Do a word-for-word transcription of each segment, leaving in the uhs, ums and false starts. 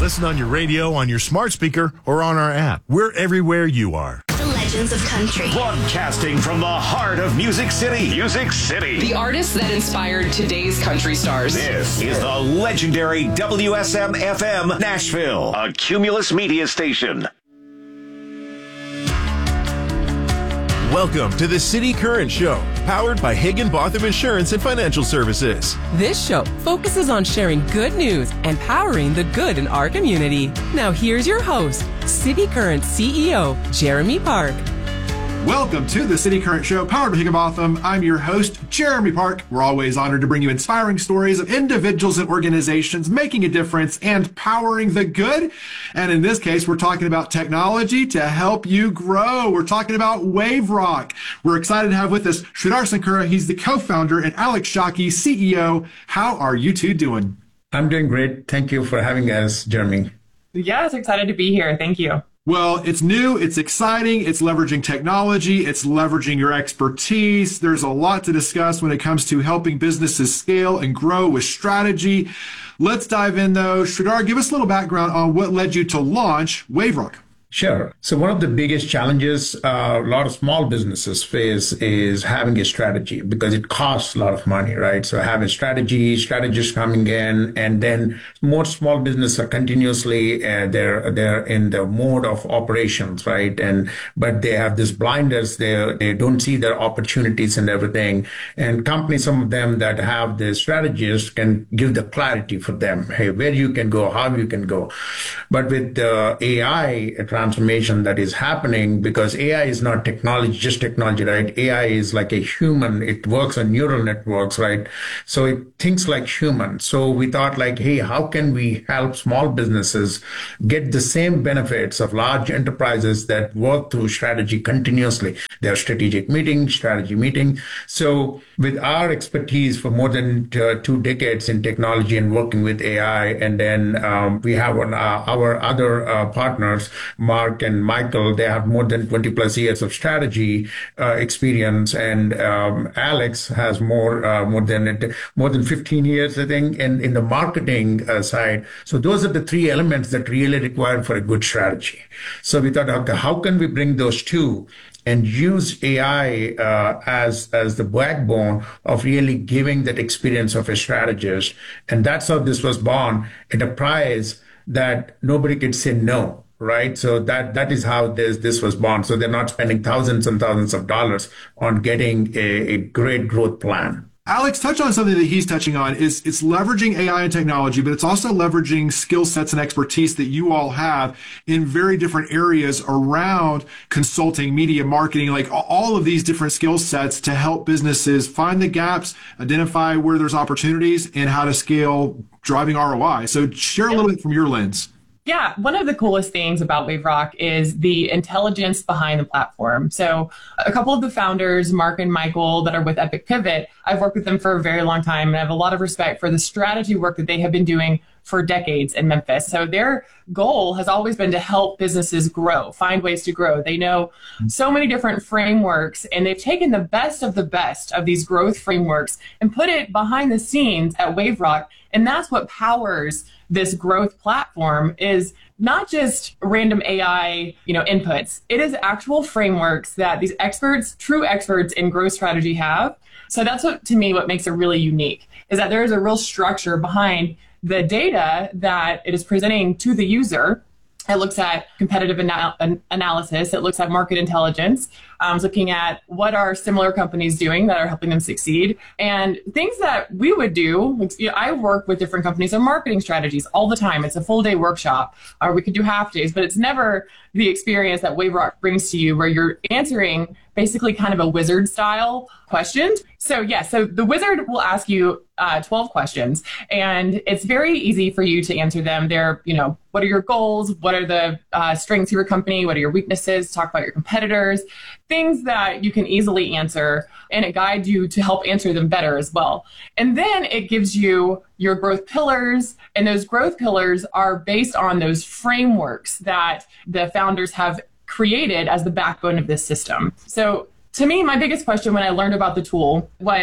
Listen on your radio, on your smart speaker, or on our app. We're everywhere you are. The Legends of Country. Broadcasting from the heart of Music City. Music City. The artists that inspired today's country stars. This is the legendary W S M F M Nashville, a Cumulus media station. Welcome to the City Current Show, powered by Higginbotham Insurance and Financial Services. This show focuses on sharing good news and powering the good in our community. Now here's your host, City Current C E O, Jeremy Park. Welcome to the City Current Show, powered by Higginbotham. I'm your host, Jeremy Park. We're always honored to bring you inspiring stories of individuals and organizations making a difference and powering the good. And in this case, we're talking about technology to help you grow. We're talking about WaveRock. We're excited to have with us Sridhar Sankura. He's the co-founder, and Alex Shockey, C E O. How are you two doing? I'm doing great. Thank you for having us, Jeremy. Yes, excited to be here. Thank you. Well, it's new, it's exciting, it's leveraging technology, it's leveraging your expertise. There's a lot to discuss when it comes to helping businesses scale and grow with strategy. Let's dive in though. Sridhar, give us a little background on what led you to launch WaveRock. Sure. So one of the biggest challenges uh, a lot of small businesses face is having a strategy, because it costs a lot of money, right? So having strategy, strategists coming in, and then more small businesses are continuously uh, they're they're in the mode of operations, right? And but they have this blinders. They they don't see their opportunities and everything. And companies, some of them that have the strategists, can give the clarity for them. Hey, where you can go, how you can go. But with the A I transformation that is happening, because A I is not technology, just technology, right? A I is like a human. It works on neural networks, right? So it thinks like human. So we thought like, hey, how can we help small businesses get the same benefits of large enterprises that work through strategy continuously? Their strategic meeting, strategy meeting. So with our expertise for more than uh, two decades in technology and working with A I, and then um, we have on, uh, our other uh, partners, Mark and Michael, they have more than twenty plus years of strategy uh, experience, and um, Alex has more uh, more than more than fifteen years, I think, in in the marketing uh, side. So those are the three elements that really required for a good strategy. So we thought, okay, how can we bring those two and use A I uh, as as the backbone of really giving that experience of a strategist? And that's how this was born, at a price that nobody could say no. Right. So that that is how this this was born. So they're not spending thousands and thousands of dollars on getting a, a great growth plan. Alex, touch on something that he's touching on is it's leveraging A I and technology, but it's also leveraging skill sets and expertise that you all have in very different areas around consulting, media, marketing, like all of these different skill sets to help businesses find the gaps, identify where there's opportunities, and how to scale driving R O I. So share a little bit from your lens. Yeah, one of the coolest things about WaveRock is the intelligence behind the platform. So a couple of the founders, Mark and Michael, that are with Epic Pivot, I've worked with them for a very long time, and I have a lot of respect for the strategy work that they have been doing for decades in Memphis. So their goal has always been to help businesses grow, find ways to grow. They know so many different frameworks, and they've taken the best of the best of these growth frameworks and put it behind the scenes at WaveRock. And that's what powers this growth platform, is not just random A I, you know, inputs. It is actual frameworks that these experts, true experts in growth strategy have. So that's what, to me, what makes it really unique, is that there is a real structure behind the data that it is presenting to the user. It looks at competitive anal- analysis. It looks at market intelligence. Um, it's looking at what are similar companies doing that are helping them succeed, and things that we would do. You know, I work with different companies on marketing strategies all the time. It's a full day workshop, or we could do half days, but it's never the experience that WaveRock brings to you, where you're answering basically kind of a wizard style question. So yeah, so the wizard will ask you uh, twelve questions, and it's very easy for you to answer them. They're, you know, what are your goals? What are the uh, strengths of your company? What are your weaknesses? Talk about your competitors, things that you can easily answer, and it guides you to help answer them better as well. And then it gives you your growth pillars, and those growth pillars are based on those frameworks that the founders have created as the backbone of this system. So to me, my biggest question when I learned about the tool was,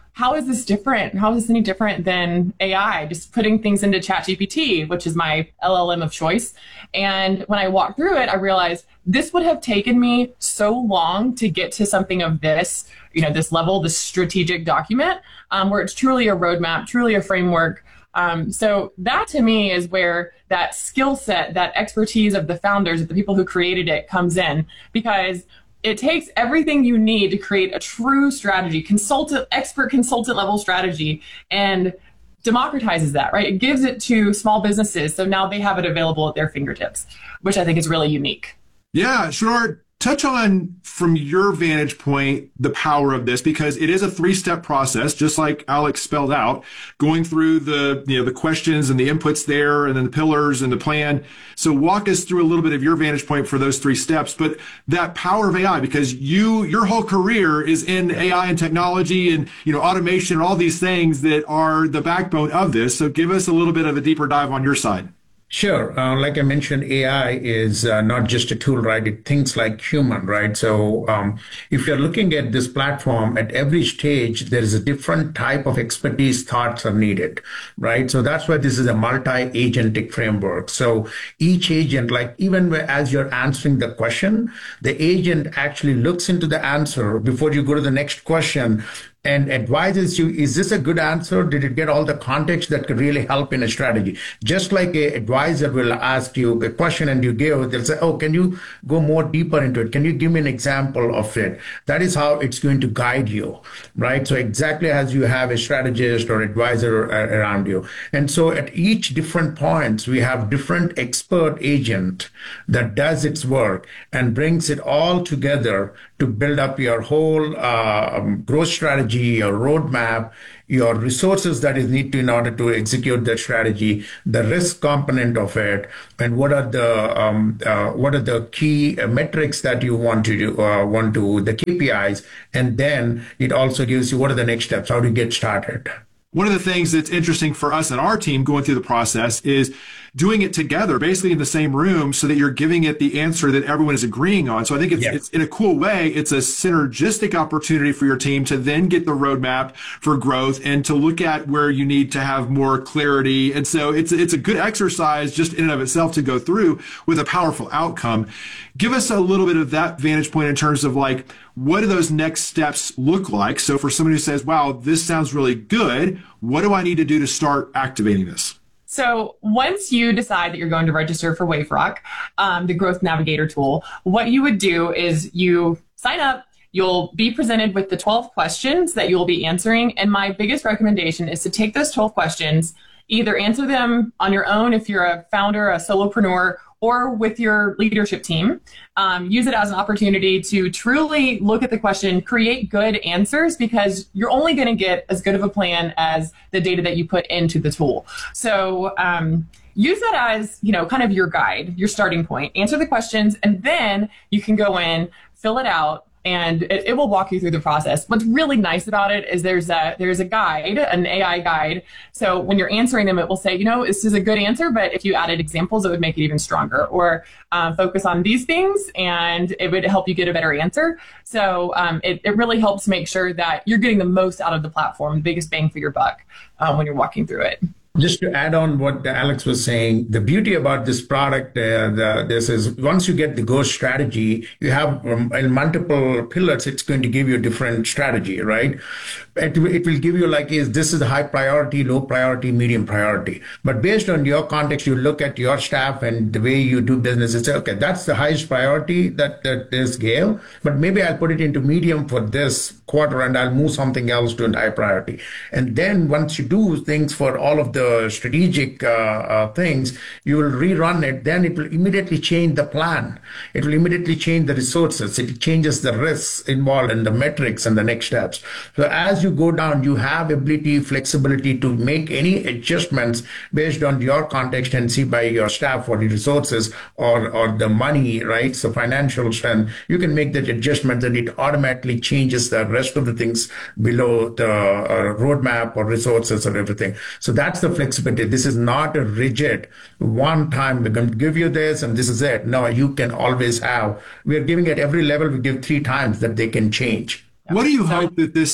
how is this different? How is this any different than A I? Just putting things into ChatGPT, which is my L L M of choice. And when I walked through it, I realized this would have taken me so long to get to something of this, you know, this level, this strategic document, um, where it's truly a roadmap, truly a framework. Um, so that to me is where that skill set, that expertise of the founders, of the people who created it comes in, because it takes everything you need to create a true strategy, consultant, expert consultant level strategy, and democratizes that, right? It gives it to small businesses. So now they have it available at their fingertips, which I think is really unique. Yeah, sure. Touch on, from your vantage point, the power of this, because it is a three-step process, just like Alex spelled out, going through the, you know, the questions and the inputs there, and then the pillars and the plan. So walk us through a little bit of your vantage point for those three steps, but that power of A I, because you, your whole career is in A I and technology and, you know, automation and all these things that are the backbone of this. So give us a little bit of a deeper dive on your side. Sure. Uh, like I mentioned, A I is uh, not just a tool, right? It thinks like human, right? So um, if you're looking at this platform, at every stage, there is a different type of expertise thoughts are needed, right? So that's why this is a multi-agentic framework. So each agent, like even as you're answering the question, the agent actually looks into the answer before you go to the next question and advises you, is this a good answer? Did it get all the context that could really help in a strategy? Just like an advisor will ask you a question and you give, they'll say, oh, can you go more deeper into it? Can you give me an example of it? That is how it's going to guide you, right? So exactly as you have a strategist or advisor around you. And so at each different points, we have different expert agent that does its work and brings it all together to build up your whole uh, growth strategy, your roadmap, your resources that is needed in order to execute that strategy, the risk component of it, and what are the um, uh, what are the key metrics that you want to do, uh, want to the K P Is, and then it also gives you what are the next steps, how to get started. One of the things that's interesting for us and our team going through the process is doing it together, basically in the same room, so that you're giving it the answer that everyone is agreeing on. So I think it's, yeah. it's in a cool way, it's a synergistic opportunity for your team to then get the roadmap for growth and to look at where you need to have more clarity. And so it's, it's a good exercise just in and of itself to go through with a powerful outcome. Give us a little bit of that vantage point in terms of like, what do those next steps look like? So for somebody who says, wow, this sounds really good, what do I need to do to start activating this? So once you decide that you're going to register for WaveRock, um, the Growth Navigator tool, what you would do is you sign up, you'll be presented with the twelve questions that you'll be answering. And my biggest recommendation is to take those twelve questions, either answer them on your own if you're a founder, a solopreneur, or with your leadership team. Um, use it as an opportunity to truly look at the question, create good answers, because you're only going to get as good of a plan as the data that you put into the tool. So um, use that as, you know, kind of your guide, your starting point. Answer the questions, and then you can go in, fill it out, and it, it will walk you through the process. What's really nice about it is there's a there's a guide, an A I guide. So when you're answering them, it will say, you know, this is a good answer, but if you added examples, it would make it even stronger. Or um, focus on these things, and it would help you get a better answer. So um, it, it really helps make sure that you're getting the most out of the platform, the biggest bang for your buck um, when you're walking through it. Just to add on what Alex was saying, the beauty about this product, uh, the, this is once you get the Go strategy, you have um, in multiple pillars, it's going to give you a different strategy, right? It, it will give you like, is this is high priority, low priority, medium priority. But based on your context, you look at your staff and the way you do business and say, okay, that's the highest priority that, that is Gail, but maybe I'll put it into medium for this quarter and I'll move something else to a high priority. And then once you do things for all of the strategic uh, uh, things, you will rerun it, then it will immediately change the plan. It will immediately change the resources. It changes the risks involved and the metrics and the next steps. So as you go down, you have ability, flexibility to make any adjustments based on your context and see by your staff or the resources or, or the money, right? So financial strength, you can make that adjustment and it automatically changes the rest of the things below the uh, roadmap or resources or everything. So that's the flexibility. This is not a rigid one time we're going to give you this and this is it. No, you can always have. We are giving at every level, we give three times that they can change. What do you hope that this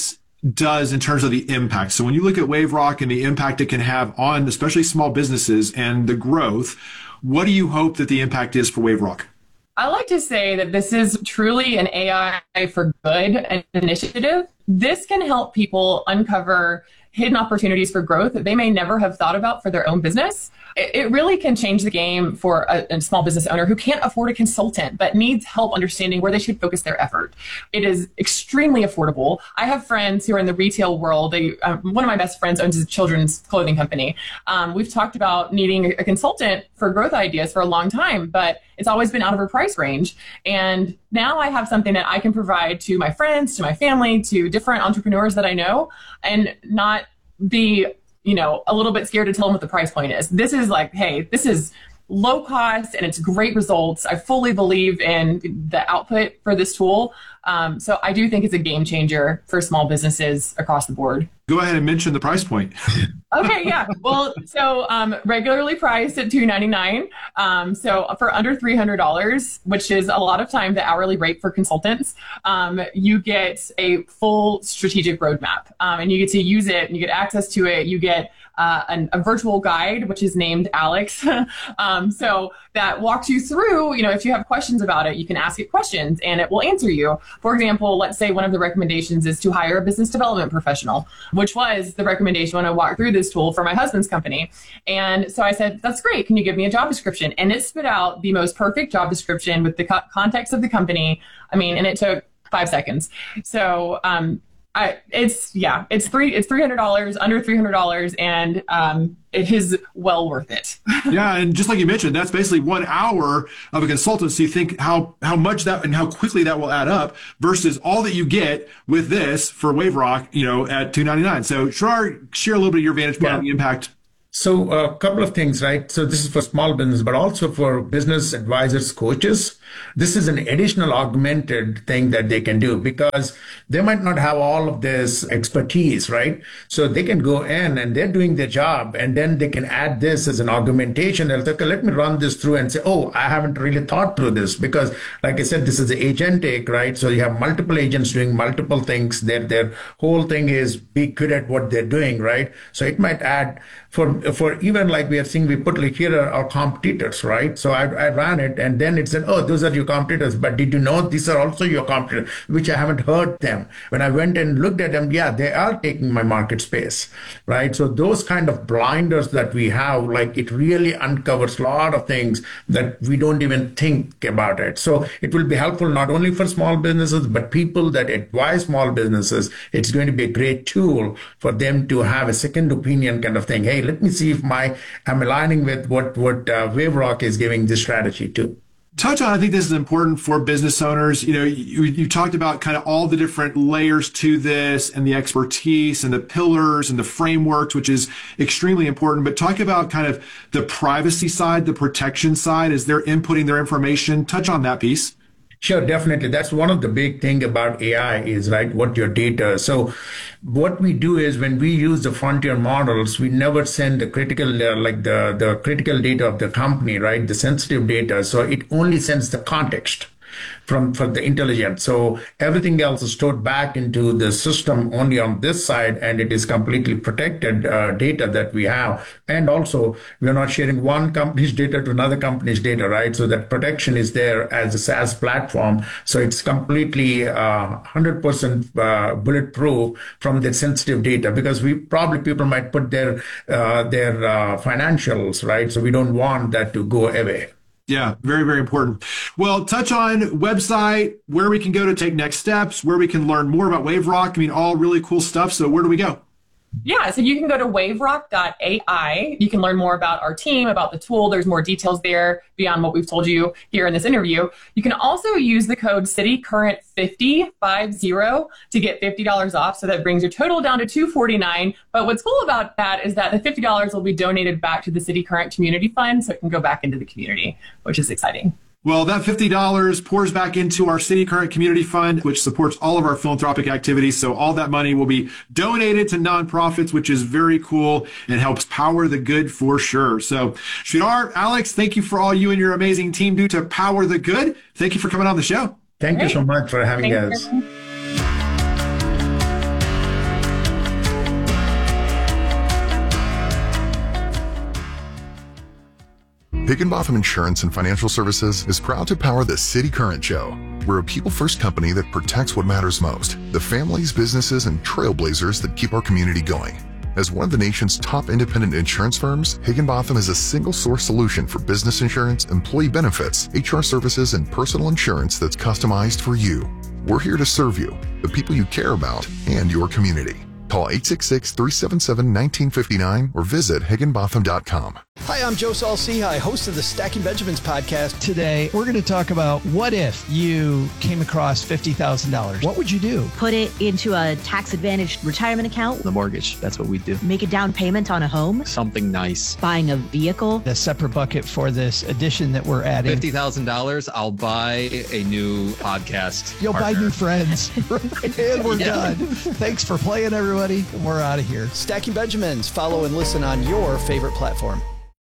does in terms of the impact. So when you look at WaveRock and the impact it can have on especially small businesses and the growth, what do you hope that the impact is for WaveRock? I like to say that this is truly an A I for good initiative. This can help people uncover hidden opportunities for growth that they may never have thought about for their own business. It really can change the game for a, a small business owner who can't afford a consultant but needs help understanding where they should focus their effort. It is extremely affordable. I have friends who are in the retail world. They, um, one of my best friends owns a children's clothing company. Um, we've talked about needing a consultant for growth ideas for a long time, but it's always been out of her price range. And now I have something that I can provide to my friends, to my family, to different entrepreneurs that I know, and not be, you know, a little bit scared to tell them what the price point is. This is like, hey, this is low cost and it's great results. I fully believe in the output for this tool. Um, so I do think it's a game changer for small businesses across the board. Go ahead and mention the price point. Okay, yeah. Well, so um, regularly priced at two ninety-nine. Um, so for under three hundred dollars, which is a lot of time the hourly rate for consultants, um, you get a full strategic roadmap, um, and you get to use it and you get access to it. You get uh, an, a virtual guide, which is named Alex. um, so that walks you through, you know, if you have questions about it, you can ask it questions and it will answer you. For example, let's say one of the recommendations is to hire a business development professional, which was the recommendation when I walked through this tool for my husband's company. And so I said, that's great. Can you give me a job description? And it spit out the most perfect job description with the co- context of the company. I mean, and it took five seconds. So, um, I, it's, yeah, it's three, it's three hundred dollars, under three hundred dollars, and um, it is well worth it. Yeah. And just like you mentioned, that's basically one hour of a consultancy. Think how, how much that and how quickly that will add up versus all that you get with this for WaveRock, you know, at two ninety-nine. So Sridhar, share a little bit of your vantage point yeah. on the impact. So a couple of things, right? So this is for small business, but also for business advisors, coaches. This is an additional augmented thing that they can do because they might not have all of this expertise, right? So they can go in and they're doing their job and then they can add this as an augmentation. They'll say, okay, let me run this through and say, oh, I haven't really thought through this because like I said, this is agentic, right? So you have multiple agents doing multiple things. Their, their whole thing is be good at what they're doing, right? So it might add for, for even like we are seeing, we put like here are our competitors, right? So I, I ran it and then it said, oh, those are your competitors, but did you know these are also your competitors, which I haven't heard them. When I went and looked at them, yeah, they are taking my market space, right? So those kind of blinders that we have, like it really uncovers a lot of things that we don't even think about it. So it will be helpful not only for small businesses, but people that advise small businesses. It's going to be a great tool for them to have a second opinion kind of thing. Hey, let me see if my I'm aligning with what, what uh, WaveRock is giving this strategy to. Touch on, I think this is important for business owners. You know, you, you talked about kind of all the different layers to this and the expertise and the pillars and the frameworks, which is extremely important. But talk about kind of the privacy side, the protection side, as they're inputting their information. Touch on that piece. Sure, definitely. That's one of the big thing about A I is, right, what your data. So what we do is when we use the frontier models, we never send the critical, uh, like the, the critical data of the company, right, the sensitive data. So it only sends the context from, from the intelligence. So everything else is stored back into the system only on this side, and it is completely protected uh, data that we have. And also, we're not sharing one company's data to another company's data, right? So that protection is there as a SaaS platform. So it's completely uh, one hundred percent uh, bulletproof from the sensitive data, because we probably people might put their uh, their uh, financials, right? So we don't want that to go away. Yeah, very, very important. Well, touch on website, where we can go to take next steps, where we can learn more about WaveRock. I mean, all really cool stuff. So where do we go? Yeah, so you can go to waverock dot A I. You can learn more about our team, about the tool. There's more details there beyond what we've told you here in this interview. You can also use the code City Current fifty, five zero, to get fifty dollars off. So that brings your total down to two hundred forty-nine dollars. But what's cool about that is that the fifty dollars will be donated back to the City Current Community Fund, so it can go back into the community, which is exciting. Well, that fifty dollars pours back into our City Current Community Fund, which supports all of our philanthropic activities. So all that money will be donated to nonprofits, which is very cool and helps power the good for sure. So Sridhar, Alex, thank you for all you and your amazing team do to power the good. Thank you for coming on the show. Thank Great. you so much for having Thanks, us. everyone. Higginbotham Insurance and Financial Services is proud to power the City Current Show. We're a people-first company that protects what matters most, the families, businesses, and trailblazers that keep our community going. As one of the nation's top independent insurance firms, Higginbotham is a single-source solution for business insurance, employee benefits, H R services, and personal insurance that's customized for you. We're here to serve you, the people you care about, and your community. Call eight six six, three seven seven, one nine five nine or visit higginbotham dot com. Hi, I'm Joe Saul-Sehy, host of the Stacking Benjamins podcast. Today, we're going to talk about what if you came across fifty thousand dollars? What would you do? Put it into a tax-advantaged retirement account. The mortgage, that's what we do. Make a down payment on a home. Something nice. Buying a vehicle. A separate bucket for this addition that we're adding. fifty thousand dollars, I'll buy a new podcast You'll partner. buy new friends. And we're yeah. done. Thanks for playing, everybody. We're out of here. Stacking Benjamins. Follow and listen on your favorite platform.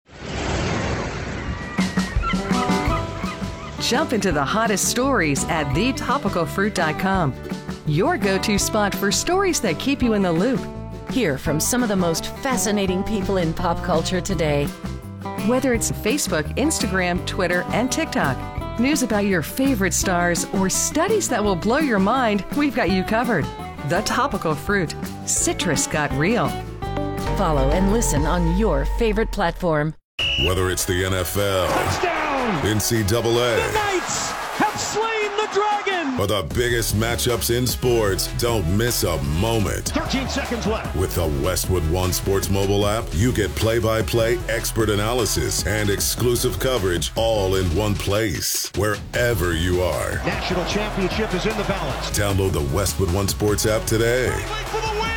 Jump into the hottest stories at the topical fruit dot com. Your go-to spot for stories that keep you in the loop. Hear from some of the most fascinating people in pop culture today. Whether it's Facebook, Instagram, Twitter, and TikTok, news about your favorite stars, or studies that will blow your mind, we've got you covered. The Topical Fruit. Citrus got real. Follow and listen on your favorite platform. Whether it's the N F L, touchdown, N C double A, the Knights have slain the dragon, or the biggest matchups in sports, don't miss a moment. thirteen seconds left. With the Westwood One Sports mobile app, you get play-by-play expert analysis and exclusive coverage all in one place, wherever you are. National championship is in the balance. Download the Westwood One Sports app today. For the win.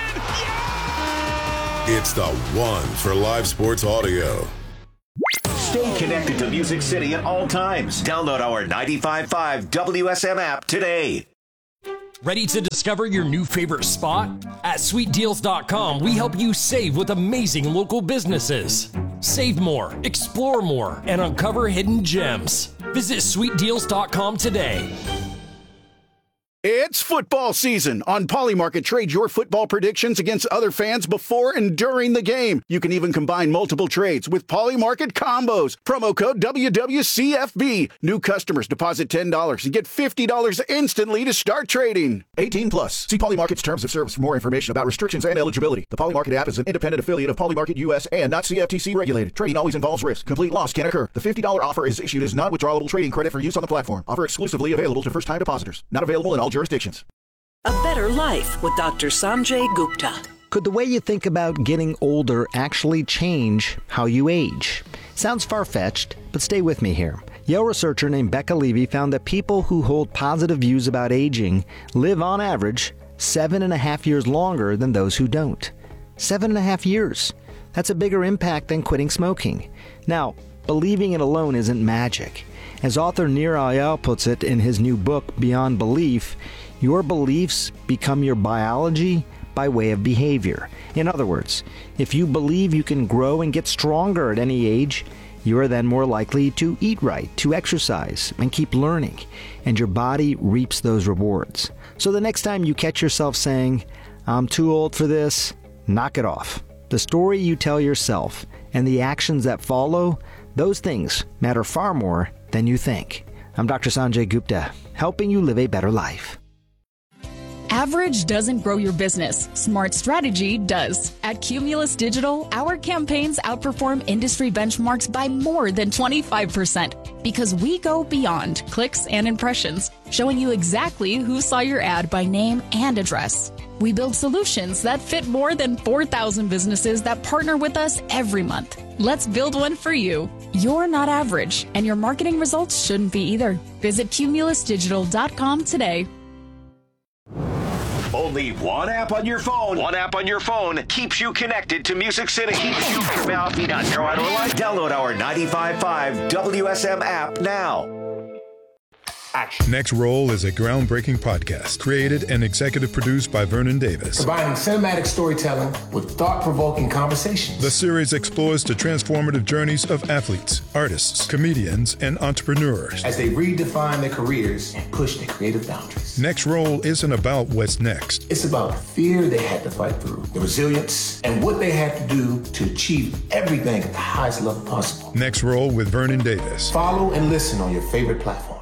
Yeah! It's the one for live sports audio. Stay connected to Music City at all times. Download our ninety-five point five W S M app today. Ready to discover your new favorite spot? At sweet deals dot com, we help you save with amazing local businesses. Save more, explore more, and uncover hidden gems. Visit sweet deals dot com today. It's football season. On Polymarket, trade your football predictions against other fans before and during the game. You can even combine multiple trades with Polymarket combos. Promo code W W C F B. New customers deposit ten dollars and get fifty dollars instantly to start trading. eighteen plus. See Polymarket's terms of service for more information about restrictions and eligibility. The Polymarket app is an independent affiliate of Polymarket U S and not C F T C regulated. Trading always involves risk. Complete loss can occur. The fifty dollars offer is issued as non-withdrawable trading credit for use on the platform. Offer exclusively available to first-time depositors. Not available in all jurisdictions. A Better Life with Doctor Sanjay Gupta. Could the way you think about getting older actually change how you age? Sounds far-fetched, but stay with me here. Yale researcher named Becca Levy found that people who hold positive views about aging live on average seven and a half years longer than those who don't. Seven and a half years. That's a bigger impact than quitting smoking. Now, believing it alone isn't magic. As author Nir Eyal puts it in his new book, Beyond Belief, your beliefs become your biology by way of behavior. In other words, if you believe you can grow and get stronger at any age, you are then more likely to eat right, to exercise, and keep learning, and your body reaps those rewards. So the next time you catch yourself saying, "I'm too old for this," knock it off. The story you tell yourself and the actions that follow, those things matter far more than you think. I'm Doctor Sanjay Gupta, helping you live a better life. Average doesn't grow your business. Smart strategy does. At Cumulus Digital, our campaigns outperform industry benchmarks by more than twenty-five percent because we go beyond clicks and impressions, showing you exactly who saw your ad by name and address. We build solutions that fit more than four thousand businesses that partner with us every month. Let's build one for you. You're not average, and your marketing results shouldn't be either. Visit cumulus digital dot com today. Only one app on your phone. One app on your phone keeps you connected to Music City. Keeps you from out being on Download our ninety-five point five W S M app now. action. Next Roll is a groundbreaking podcast created and executive produced by Vernon Davis. Combining cinematic storytelling with thought-provoking conversations. The series explores the transformative journeys of athletes, artists, comedians, and entrepreneurs as they redefine their careers and push their creative boundaries. Next Roll isn't about what's next. It's about the fear they had to fight through, the resilience, and what they had to do to achieve everything at the highest level possible. Next Roll with Vernon Davis. Follow and listen on your favorite platform.